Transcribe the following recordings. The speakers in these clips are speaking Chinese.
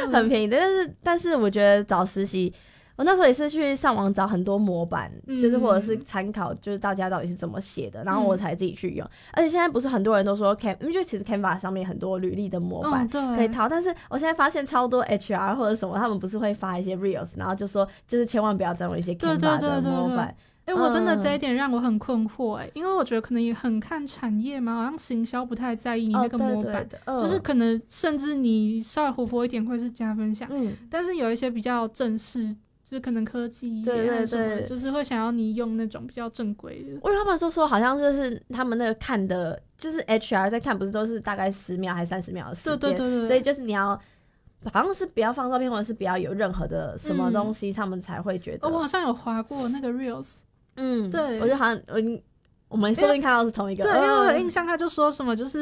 很便宜的。但是我觉得找实习，我那时候也是去上网找很多模板，就是或者是参考，就是大家到底是怎么写的，然后我才自己去用。而且现在不是很多人都说因为其实 Canva 上面很多履历的模板可以套，但是我现在发现超多 HR 或者什么，他们不是会发一些 Reels， 然后就说就是千万不要再用一些 Canva 的模板。 我真的这一点让我很困惑因为我觉得可能也很看产业嘛，好像行销不太在意你那个模板，就是可能甚至你稍微活泼一点会是加分项，但是有一些比较正式，就是可能科技业什么，就是会想要你用那种比较正规的。 因为他们说好像就是他们那个看的，就是 HR 在看不是都是大概10秒还是30秒的时间，对，所以就是你要好像是不要放照片或者是不要有任何的什么东西，他们才会觉得。 我好像有滑过那个 Reels。对， 我觉得好像我们说不定看到是同一个。 对，因为我有印象，他就说什么就是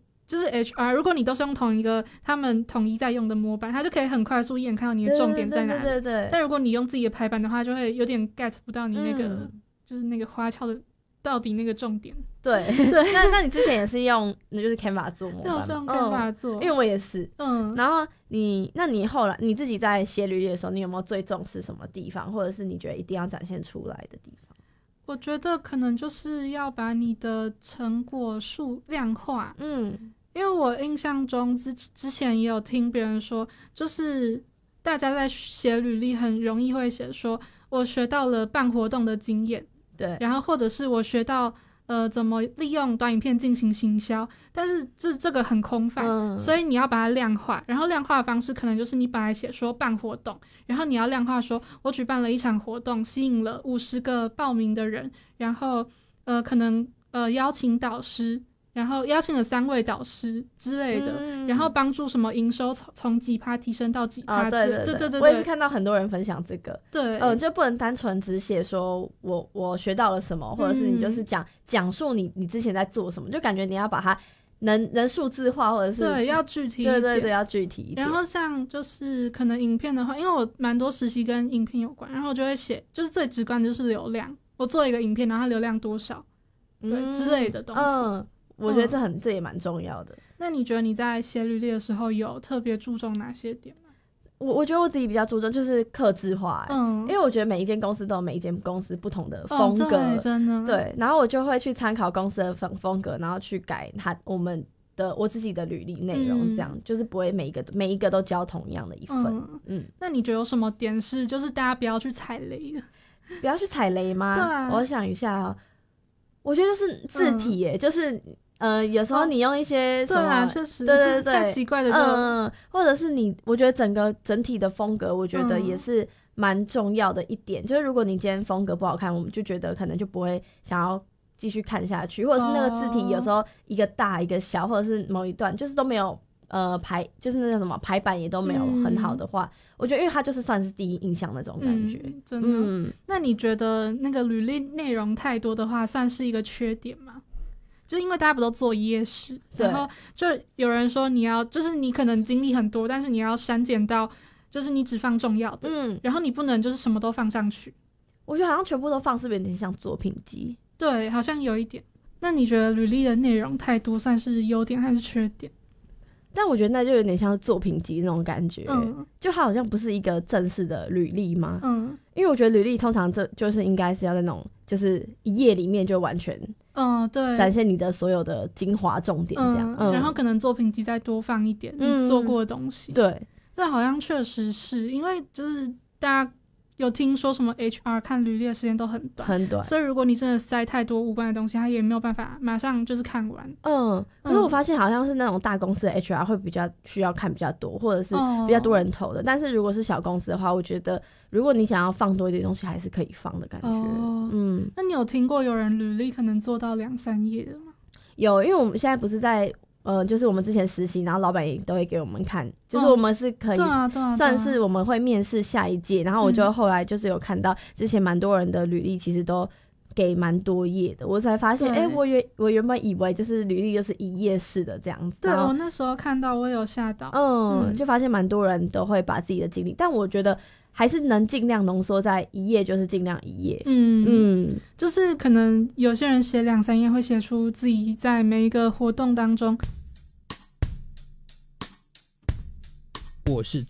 HR， 如果你都是用同一个他们统一在用的模板，他就可以很快速一眼看到你的重点在哪里。对。但如果你用自己的排版的话，就会有点 get 不到你那个就是那个花俏的到底那个重点。 对。那你之前也是用就是 Canva 做模板？ 对，我是用 Canva 做， 因为我也是。然后那你后来你自己在写履历的时候，你有没有最重视什么地方，或者是你觉得一定要展现出来的地方？ 我觉得可能就是要把你的成果数量化。因为我印象中之前也有听别人说，就是大家在写履历很容易会写说我学到了办活动的经验，对，然后或者是我学到怎么利用短影片进行行销，但是这个很空泛，所以你要把它量化，然后量化的方式可能就是你本来写说办活动，然后你要量化说我举办了一场活动，吸引了50个报名的人，然后可能邀请导师，然后邀请了3位导师之类的，然后帮助什么营收从几%提升到几%。对，我也是看到很多人分享这个。对，就不能单纯只写说我学到了什么，或者是你就是讲述你之前在做什么，就感觉你要把它能数字化，或者是对要具体一点。 对，要具体一点。 然后像就是可能影片的话，因为我蛮多实习跟影片有关，然后我就会写，就是最直观的就是流量，我做一个影片，然后它流量多少，对之类的东西。 我觉得这也蛮重要的。 那你觉得你在写履历的时候有特别注重哪些点吗？ 我觉得我自己比较注重就是客制化，因为我觉得每一间公司都有每一间公司不同的风格， 对，真的。 对，然后我就会去参考公司的风格，然后去改我自己的履历内容，这样就是不会每一个都交同样的一份。 那你觉得有什么点是就是大家不要去踩雷的？ 不要去踩雷吗？ 对啊， 我想一下我觉得就是字体耶，就是有时候你用一些什么， 对啊，确实， 对， 太奇怪的或者是我觉得整体的风格，我觉得也是蛮重要的一点。就是如果你今天风格不好看，我们就觉得可能就不会想要继续看下去，或者是那个字体有时候一个大一个小，或者是某一段就是都没有就是那叫什么排版也都没有很好的话，我觉得因为它就是算是第一印象那种感觉。 真的。那你觉得那个履历内容太多的话，算是一个缺点吗？就是因为大家不都做一页式，然后就有人说你要就是你可能经历很多，但是你要删减到就是你只放重要的，然后你不能就是什么都放上去。 我觉得好像全部都放是不是有点像作品集？ 对，好像有一点。那你觉得履历的内容太多算是优点还是缺点？ 但我觉得那就有点像是作品集那种感觉，就它好像不是一个正式的履历嘛。因为我觉得履历通常这就是应该是要在那种就是一页里面就完全对， 展现你的所有的精华重点这样。 然后可能作品集再多放一点你做过的东西。 对， 好像确实是因为就是大家有听说什么 HR 看履历的时间都很短，所以如果你真的塞太多无关的东西，他也没有办法马上就是看完。可是我发现好像是那种大公司的 HR 会比较需要看比较多，或者是比较多人投的。但是如果是小公司的话，我觉得如果你想要放多一点东西，还是可以放的感觉。那你有听过有人履历可能做到2-3页的吗？ 有，因为我们现在不是在就是我们之前实习，然后老板也都会给我们看，就是我们是可以算是我们会面试下一届，然后我就后来就是有看到之前蛮多人的履历其实都给蛮多页的，我才发现我原本以为就是履历就是1页式的这样子。 对，我那时候看到我有吓到。 就发现蛮多人都会把自己的经历，但我觉得还是能尽量浓缩在1页，就是尽量1页。 就是可能有些人写2-3页会写出自己在每一个活动当中。 我是